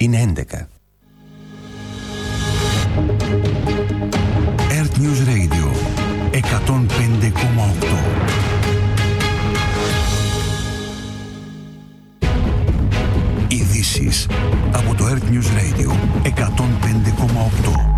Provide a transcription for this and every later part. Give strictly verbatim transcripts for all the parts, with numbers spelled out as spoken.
είναι έντεκα. Earth News Radio εκατόν πέντε κόμμα οκτώ. Ειδήσεις από το Earth News Radio εκατόν πέντε κόμμα οκτώ.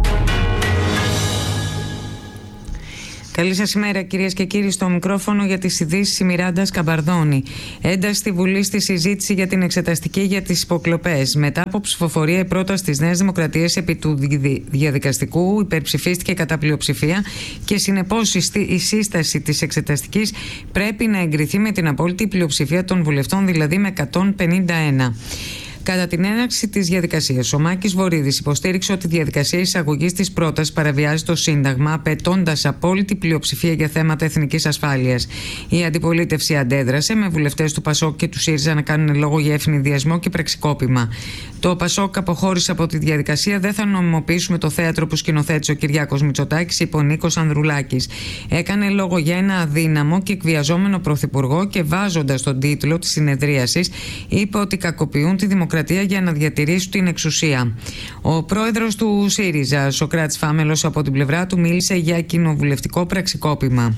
Καλή σας ημέρα, κυρίες και κύριοι. Στο μικρόφωνο για τις ειδήσεις η Μιράντα Σκαμπαρδόνη. Ένταση στη Βουλή στη συζήτηση για την εξεταστική για τις υποκλοπές. Μετά από ψηφοφορία, η πρόταση της Νέας Δημοκρατίας επί του διαδικαστικού υπερψηφίστηκε κατά πλειοψηφία και συνεπώς η σύσταση της εξεταστικής πρέπει να εγκριθεί με την απόλυτη πλειοψηφία των βουλευτών, δηλαδή με εκατόν πενήντα ένα. Κατά την έναρξη της διαδικασίας, ο Μάκης Βορίδης υποστήριξε ότι η διαδικασία εισαγωγής της πρότασης παραβιάζει το Σύνταγμα, απαιτώντας απόλυτη πλειοψηφία για θέματα εθνικής ασφάλειας. Η αντιπολίτευση αντέδρασε, με βουλευτές του Πασόκ και του ΣΥΡΙΖΑ να κάνουν λόγο για ευνηδιασμό και πραξικόπημα. Το Πασόκ αποχώρησε από τη διαδικασία. Δεν θα νομιμοποιήσουμε το θέατρο που σκηνοθέτησε ο Κυριάκος Μητσοτάκης, είπε ο Νίκος Ανδρουλάκης. Έκανε λόγο για ένα αδύναμο και εκβιαζόμενο πρωθυπουργό και βάζοντας τον τίτλο της συνεδρίασης, είπε ότι κακοποιούν τη δημοκρατία για να διατηρήσουν την εξουσία. Ο πρόεδρος του ΣΥΡΙΖΑ, Σωκράτης Φάμελος, από την πλευρά του μίλησε για κοινοβουλευτικό πραξικόπημα.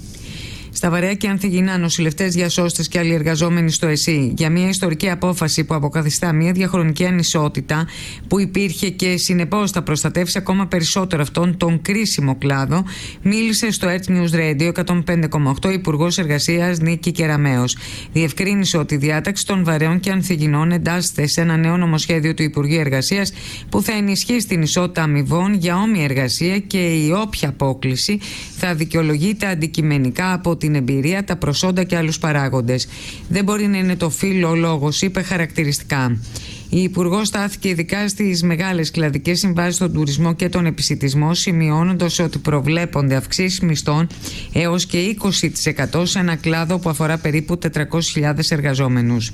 Στα Βαρέα και Ανθυγινά, νοσηλευτές, διασώστες και άλλοι εργαζόμενοι στο ΕΣΥ για μια ιστορική απόφαση που αποκαθιστά μια διαχρονική ανισότητα που υπήρχε και συνεπώς θα προστατεύσει ακόμα περισσότερο αυτόν τον κρίσιμο κλάδο, μίλησε στο Earth News Radio εκατόν πέντε κόμμα οκτώ Υπουργός Εργασίας Νίκη Κεραμέως. Διευκρίνησε ότι η διάταξη των Βαρέων και Ανθυγινών εντάσσεται σε ένα νέο νομοσχέδιο του Υπουργείου Εργασίας που θα ενισχύσει την ισότητα αμοιβών για όμοια εργασία και η όποια απόκληση θα δικαιολογείται αντικειμενικά από την εμπειρία, τα προσόντα και άλλους παράγοντες. Δεν μπορεί να είναι το φύλο ο λόγος, είπε χαρακτηριστικά. Η Υπουργός στάθηκε ειδικά στις μεγάλες κλαδικές συμβάσεις στον τουρισμό και τον επισιτισμό, σημειώνοντας ότι προβλέπονται αυξήσεις μισθών έως και είκοσι τοις εκατό σε ένα κλάδο που αφορά περίπου τετρακόσιες χιλιάδες εργαζόμενους.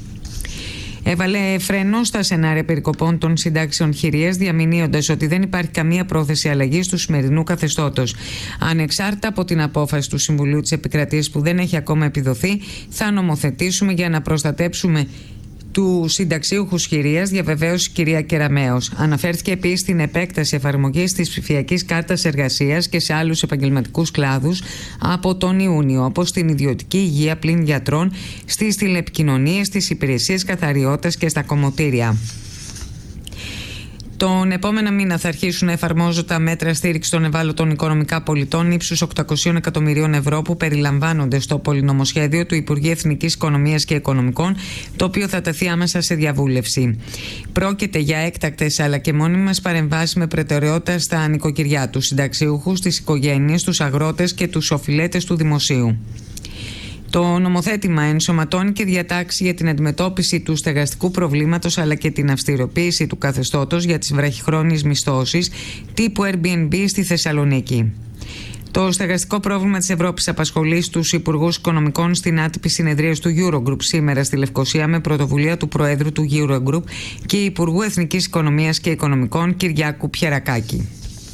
Έβαλε φρενό στα σενάρια περικοπών των συντάξεων χειρίας, διαμηνύοντας ότι δεν υπάρχει καμία πρόθεση αλλαγής του σημερινού καθεστώτος. Ανεξάρτητα από την απόφαση του Συμβουλίου της Επικρατείας που δεν έχει ακόμα επιδοθεί, θα νομοθετήσουμε για να προστατέψουμε του συνταξίουχου χειρίας, διαβεβαίωσε η κυρία Κεραμέως. Αναφέρθηκε επίσης στην επέκταση εφαρμογής της ψηφιακής κάρτας εργασίας και σε άλλους επαγγελματικούς κλάδους από τον Ιούνιο, όπως στην ιδιωτική υγεία πλην γιατρών, στις τηλεπικοινωνίες, στις υπηρεσίες καθαριότητας και στα κομμωτήρια. Τον επόμενο μήνα θα αρχίσουν να εφαρμόζονται τα μέτρα στήριξη των ευάλωτων οικονομικά πολιτών ύψους οκτακόσια εκατομμυρίων ευρώ που περιλαμβάνονται στο πολυνομοσχέδιο του Υπουργείου Εθνικής Οικονομίας και Οικονομικών, το οποίο θα τεθεί άμεσα σε διαβούλευση. Πρόκειται για έκτακτες αλλά και μόνιμες παρεμβάσεις με προτεραιότητα στα νοικοκυριά, τους συνταξιούχους, τις οικογένειες, τους αγρότες και τους οφειλέτες του δημοσίου. Το νομοθέτημα ενσωματώνει και διατάξει για την αντιμετώπιση του στεγαστικού προβλήματος αλλά και την αυστηροποίηση του καθεστώτος για τις βραχυχρόνιες μισθώσεις τύπου Airbnb στη Θεσσαλονίκη. Το στεγαστικό πρόβλημα της Ευρώπης απασχολεί στους υπουργούς οικονομικών στην άτυπη συνεδρία του Eurogroup σήμερα στη Λευκοσία με πρωτοβουλία του Προέδρου του Eurogroup και Υπουργού Εθνικής Οικονομίας και Οικονομικών Κυριάκου Πιερακάκη.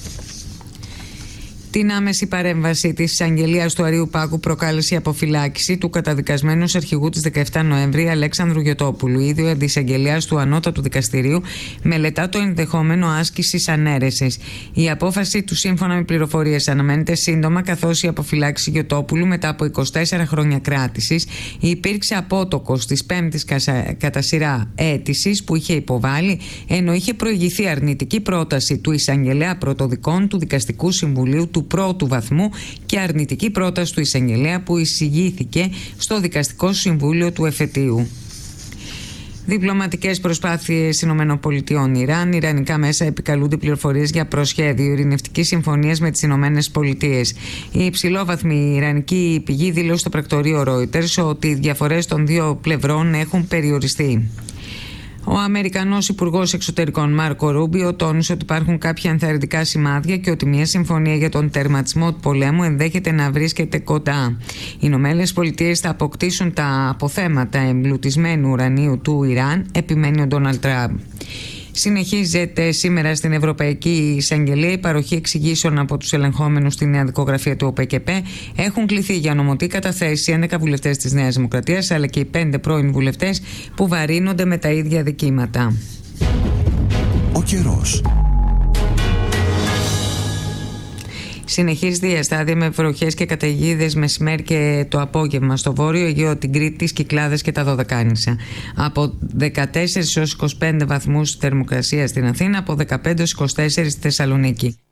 Την άμεση παρέμβαση της εισαγγελίας του Αρείου Πάγου προκάλεσε η αποφυλάκηση του καταδικασμένου αρχηγού της δεκαεφτά Νοέμβρη Αλέξανδρου Γιωτόπουλου. Ήδη ο αντισαγγελέας του Ανώτατου Δικαστηρίου μελετά το ενδεχόμενο άσκησης ανέρεσης. Η απόφαση του, σύμφωνα με πληροφορίες, αναμένεται σύντομα, καθώς η αποφυλάκηση Γιωτόπουλου μετά από είκοσι τέσσερα χρόνια κράτησης υπήρξε απότοκος της πέμπτης κατά σειρά αίτησης που είχε υποβάλει, ενώ είχε προηγηθεί αρνητική πρόταση του εισαγγελέα πρωτοδικών του Δικαστικού Συμβουλίου του πρώτου βαθμού και αρνητική πρόταση του εισαγγελέα που εισηγήθηκε στο Δικαστικό Συμβούλιο του εφετείου. Διπλωματικές προσπάθειες ΗΠΑ Ιράν. Ιρανικά μέσα επικαλούνται πληροφορίες για προσχέδιο ειρηνευτικής συμφωνίας με τις ΗΠΑ. Η υψηλόβαθμη ιρανική πηγή δήλωσε στο πρακτορείο Reuters ότι οι διαφορές των δύο πλευρών έχουν περιοριστεί. Ο Αμερικανός Υπουργός Εξωτερικών Μάρκο Ρούμπιο τόνισε ότι υπάρχουν κάποια ενθαρρυντικά σημάδια και ότι μια συμφωνία για τον τερματισμό του πολέμου ενδέχεται να βρίσκεται κοντά. Οι Ηνωμένες Πολιτείες θα αποκτήσουν τα αποθέματα εμπλουτισμένου ουρανίου του Ιράν, επιμένει ο Ντόναλντ Τραμπ. Συνεχίζεται σήμερα στην Ευρωπαϊκή Εισαγγελία η παροχή εξηγήσεων από τους ελεγχόμενους στη νέα δικογραφία του ΟΠΕΚΕΠΕ. Έχουν κληθεί για νομοτή καταθέση έντεκα βουλευτές της Νέας Δημοκρατίας αλλά και οι πέντε πρώην βουλευτές που βαρύνονται με τα ίδια δικήματα. Ο καιρός. Συνεχίζει διαστάδια με βροχές και καταιγίδες μεσημέρι και το απόγευμα στο Βόρειο Αιγαίο, την Κρήτη, τις Κυκλάδες και τα Δωδεκάνησα. Από δεκατέσσερις έως είκοσι πέντε βαθμούς θερμοκρασία στην Αθήνα, από δεκαπέντε έως είκοσι τέσσερα στη Θεσσαλονίκη.